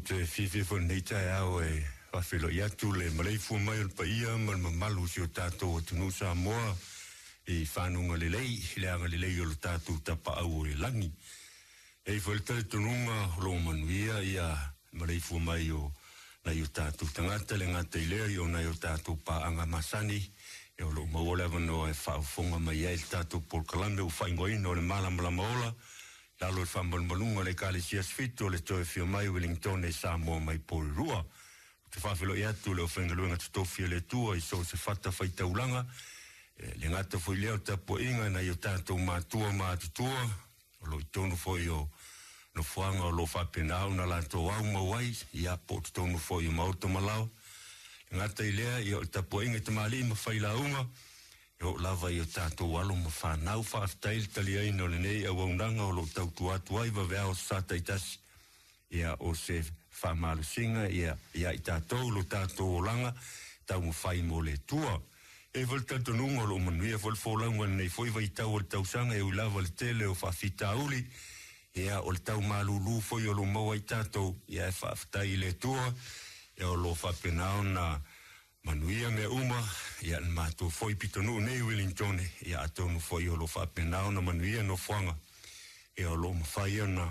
te fifi fo nei tai au e whawhilo i atu le malei fu mai al paia man mamalu si o tātou atunu sa moa e whanunga le lei le anga le lei o le tātou tapa au o e langi e whale tale tununga lo manuia ia malei fu mai o nai o tātou tangata le ngata i lea i o nai o tātou pa anga masani e o lo maola vano e whaafonga mai e tātou por kalame o whaingoina o le malamala maola lalo e whambalmalunga le kale sias fito le toe fio mai Wellington e Samoa mai Porirua. Te whawhilo i atu le o whengaluenga tutofia le tua i so se whata whaitaulanga. Le ngata fwoi leo tapo inga na i o tātou mātua mātutua. O lo i tonu fwoi o no whanga o lo whapenau na lato au mawai i apo te tonu fwoi o mauta malau. Le ngata i lea i o tapo inga te mali ma whailaunga. Yo lava i o tātou alo ma whanau whaaftail tali aina o le nei au aunanga o lo tautu atu ai wa vea o sataitasi. Ia o se whamalu singa, ia i tātou lo tātou o langa, tau mo whai mo le tua. E wal tātou nunga o lo manuia wal fōlaunga nei fwoi vai tau o le tausanga e u lava le tele o whawhita uli. Ia o le tau malulu fwoi o lo maua i tātou, ia e whaaftai le tua, ia o lo whapenao na manuia me uma ia mato foi pitonu nei Wellington ia atonu foi o lo whapenao na manuia no whanga ia o lo mawhaia na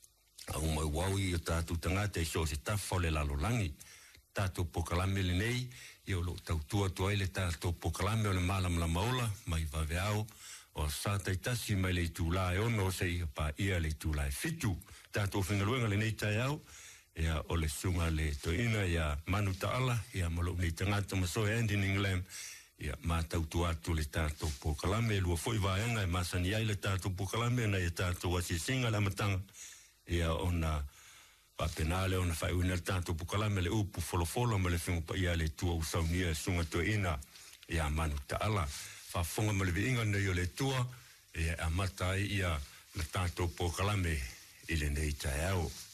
au mai waui o tātou tangata e so se tafo le lalolangi tātou pokalame le nei ia o lo tautua tuai le tātou pokalame o le malamla maola mai vaveao o sataitasi mai le tūla e ono se ia pa ia le tūla e fitu tātou whengaluenga le nei tai au ia o le sunga le toina ia manu taala ia malo ni tangata maso and in England ia matau tu atu le tātou pokalame lua foi vaenga e masani ai le tātou pokalame na ia tātou wasi singa la matanga ia ona papenale ona fai una tātou pokalame le upu folofolo ma le fingu pa ia le tua usaunia sunga toina ia manu taala fafonga ma le vinga nei o le tua ia amatai ia le tātou pokalame ile nei tai au